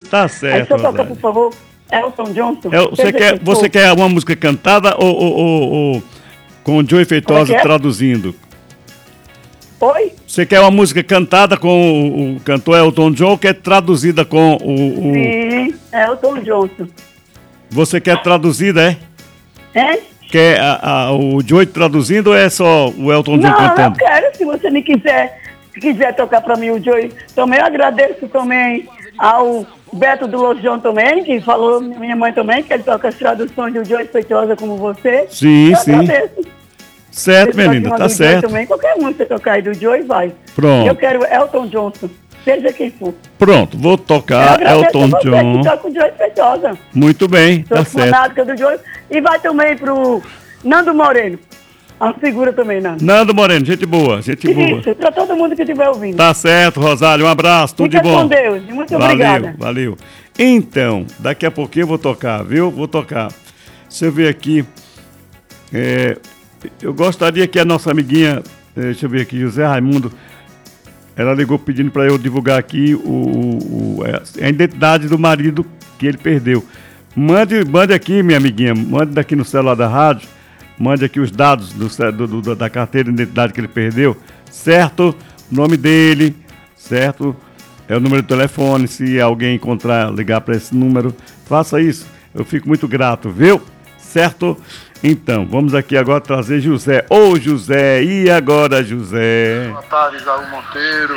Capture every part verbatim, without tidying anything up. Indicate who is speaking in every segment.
Speaker 1: Tá
Speaker 2: Aí
Speaker 1: certo,
Speaker 2: só toca,
Speaker 1: Rosália.
Speaker 2: por favor, Elton Johnson.
Speaker 1: É, você
Speaker 2: seja
Speaker 1: quer,
Speaker 2: quem
Speaker 1: você
Speaker 2: for.
Speaker 1: quer uma música cantada ou, ou, ou- ou com o Joey Feitosa
Speaker 2: Como é que é?
Speaker 1: traduzindo?
Speaker 2: Oi?
Speaker 1: Você quer uma música cantada com o, o cantor Elton John ou quer traduzida com o, o...
Speaker 2: Sim, Elton Johnson.
Speaker 1: Você quer traduzida, é?
Speaker 2: Hein?
Speaker 1: Quer a, a, o Joey traduzindo ou é só o Elton John
Speaker 2: Não,
Speaker 1: cantando?
Speaker 2: eu quero, se você me quiser, se quiser tocar pra mim o Joey, também eu agradeço também ao Beto do Lojão também, que falou, minha mãe também, que ele toca as traduções do Joey Feitosa como você.
Speaker 1: Sim,
Speaker 2: eu
Speaker 1: sim.
Speaker 2: agradeço.
Speaker 1: Certo,
Speaker 2: Se
Speaker 1: minha
Speaker 2: toca
Speaker 1: linda,
Speaker 2: uma
Speaker 1: tá
Speaker 2: do Joey
Speaker 1: certo.
Speaker 2: também, qualquer música tocar aí do Joey vai.
Speaker 1: Pronto.
Speaker 2: Eu quero Elton Johnson, seja quem for.
Speaker 1: Pronto, vou
Speaker 2: Eu
Speaker 1: tocar
Speaker 2: agradeço
Speaker 1: Elton
Speaker 2: a você
Speaker 1: John.
Speaker 2: que toca o Joey Feitosa.
Speaker 1: Muito bem,
Speaker 2: Sou
Speaker 1: tá certo.
Speaker 2: fanática do Joey. E vai também pro Nando Moreno. A figura também, Nando.
Speaker 1: Nando Moreno, gente boa, gente boa.
Speaker 2: Isso, pra todo mundo que estiver ouvindo.
Speaker 1: Tá certo, Rosália, um abraço, tudo
Speaker 2: Fica
Speaker 1: de bom.
Speaker 2: com Deus, e muito
Speaker 1: valeu,
Speaker 2: obrigada.
Speaker 1: Valeu, Então, daqui a pouquinho eu vou tocar, viu? Vou tocar. Deixa eu ver aqui. É, eu gostaria que a nossa amiguinha, é, deixa eu ver aqui, José Raimundo, ela ligou pedindo para eu divulgar aqui o, o- o- é, a identidade do marido que ele perdeu. Mande, mande aqui, minha amiguinha, mande daqui no celular da rádio, mande aqui os dados do, ce- do- do- da carteira de identidade que ele perdeu, certo? O nome dele, certo? É o número de telefone, se alguém encontrar, ligar para esse número, faça isso. Eu fico muito grato, viu? Certo? Então, vamos aqui agora trazer José. Ô, José, e agora, José?
Speaker 3: Boa tarde, Isaú Monteiro,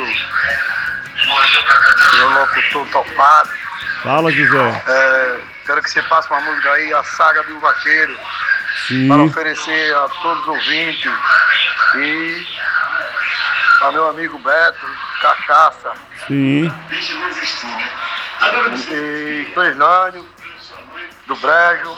Speaker 3: meu locutor topado.
Speaker 1: Fala, José.
Speaker 3: É, quero que você passe uma música aí, A Saga do Vaqueiro,
Speaker 1: Sim.
Speaker 3: para oferecer a todos os ouvintes e a meu amigo Beto, Cachaça,
Speaker 1: Sim.
Speaker 3: e Cleisnânio, do Brejo,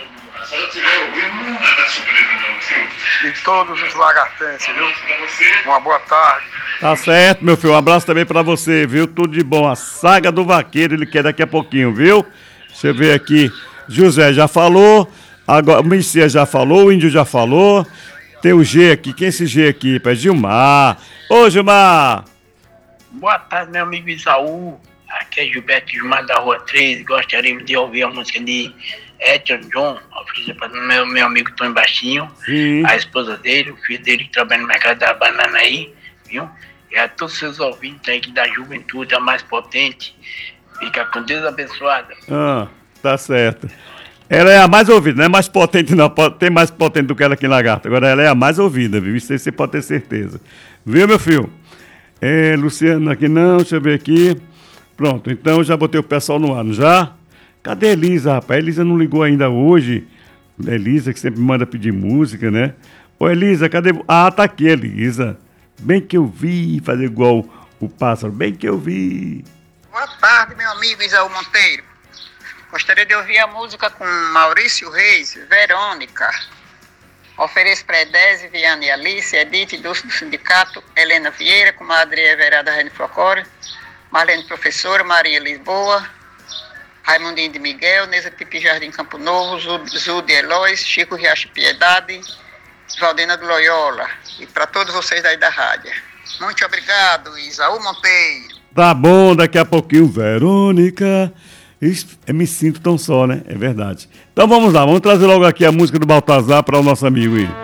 Speaker 3: e todos os lagartenses, viu? Uma boa tarde.
Speaker 1: Tá certo, meu filho. Um abraço também pra você, viu? Tudo de bom. A Saga do Vaqueiro, ele quer daqui a pouquinho, viu? Deixa eu ver aqui. José já falou. Agora, o Messias já falou. O Índio já falou. Tem o G aqui. Quem é esse G aqui? É Gilmar. Ô, Gilmar.
Speaker 4: Boa tarde, meu amigo Isaú. Aqui é Gilberto Gilmar da Rua treze. Gostaria de ouvir a música de Elton John, oferecida para o meu, meu amigo Tony Baixinho,
Speaker 1: Sim.
Speaker 4: a esposa dele, o filho dele que trabalha no mercado da banana aí, viu? E a todos os seus ouvintes aí que da juventude, a mais potente. Fica com Deus abençoado.
Speaker 1: Ah, tá certo. Ela é a mais ouvida, não é mais potente, não. Po- Tem mais potente do que ela aqui em Lagarto. Agora ela é a mais ouvida, viu? Isso aí você pode ter certeza. Viu, meu filho? É, Luciano aqui não, deixa eu ver aqui. Pronto, então já botei o pessoal no ar, não já? Cadê a Elisa, rapaz? A Elisa não ligou ainda hoje. Elisa, que sempre manda pedir música, né? Ô, Elisa, cadê? Ah, tá aqui, Elisa. Bem que eu vi fazer igual o pássaro. Bem que eu vi.
Speaker 5: Boa tarde, meu amigo Isaú Monteiro. Gostaria de ouvir a música com Maurício Reis, Verônica. Ofereço para Edese, Viana e Alice, Edith, Dulce do Sindicato, Helena Vieira, comadre Everada Rene Flocore, Marlene Professora, Maria Lisboa, Raimundinho de Miguel, Neza Pipi Jardim Campo Novo, Zude Elois, Chico Riacho Piedade, Valdena do Loyola. E para todos vocês daí da rádio. Muito obrigado, Isaú Monteiro.
Speaker 1: Tá bom, daqui a pouquinho, Verônica. Isso, eu me sinto tão só, né? É verdade. Então vamos lá, vamos trazer logo aqui a música do Baltazar para o nosso amigo aí.